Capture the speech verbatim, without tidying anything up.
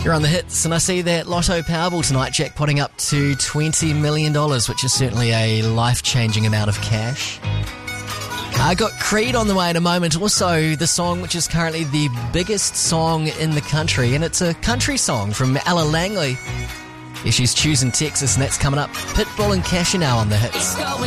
You're on the hits, and I see that Lotto Powerball tonight jackpotting up to twenty million dollars, which is certainly a life-changing amount of cash. I got Creed on the way in a moment. Also, the song which is currently the biggest song in the country, and it's a country song from Ella Langley. Yeah, she's choosing Texas, and that's coming up. Pitbull and Casher now on the hits.